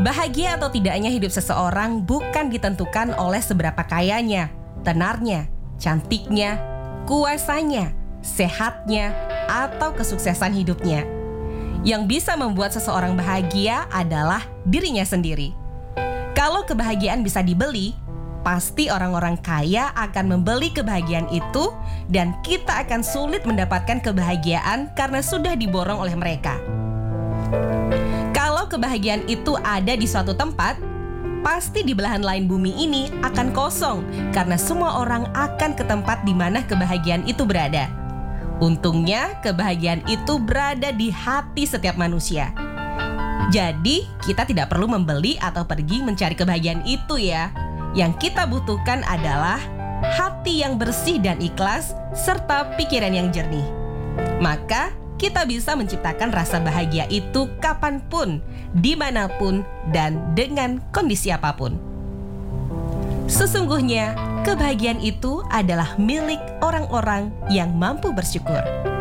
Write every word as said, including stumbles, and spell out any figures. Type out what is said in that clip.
Bahagia atau tidaknya hidup seseorang bukan ditentukan oleh seberapa kayanya, tenarnya, cantiknya, kuasanya, sehatnya, atau kesuksesan hidupnya. Yang bisa membuat seseorang bahagia adalah dirinya sendiri. Kalau kebahagiaan bisa dibeli, pasti orang-orang kaya akan membeli kebahagiaan itu dan kita akan sulit mendapatkan kebahagiaan karena sudah diborong oleh mereka. Kalau kebahagiaan itu ada di suatu tempat, pasti di belahan lain bumi ini akan kosong karena semua orang akan ke tempat di mana kebahagiaan itu berada. Untungnya, kebahagiaan itu berada di hati setiap manusia. Jadi, kita tidak perlu membeli atau pergi mencari kebahagiaan itu ya. Yang kita butuhkan adalah hati yang bersih dan ikhlas serta pikiran yang jernih. Maka, kita bisa menciptakan rasa bahagia itu kapanpun, dimanapun, dan dengan kondisi apapun. Sesungguhnya, kebahagiaan itu adalah milik orang-orang yang mampu bersyukur.